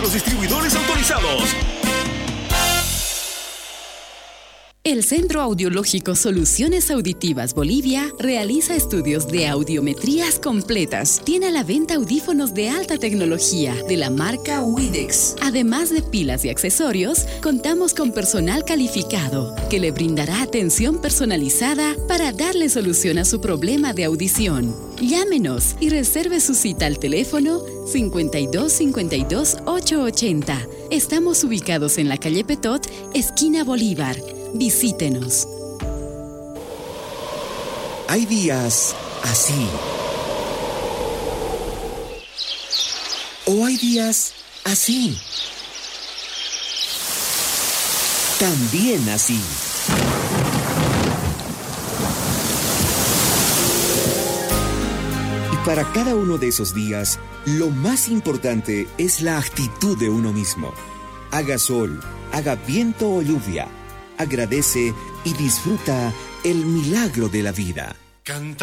nuestros distribuidores autorizados. El Centro Audiológico Soluciones Auditivas Bolivia realiza estudios de audiometrías completas. Tiene a la venta audífonos de alta tecnología de la marca Widex. Además de pilas y accesorios, contamos con personal calificado que le brindará atención personalizada para darle solución a su problema de audición. Llámenos y reserve su cita al teléfono 52 52 880. Estamos ubicados en la calle Petot, esquina Bolívar. Visítenos. Hay días así. O hay días así. También así. Y para cada uno de esos días, lo más importante es la actitud de uno mismo. Haga sol, haga viento o lluvia. Agradece y disfruta el milagro de la vida. Canta.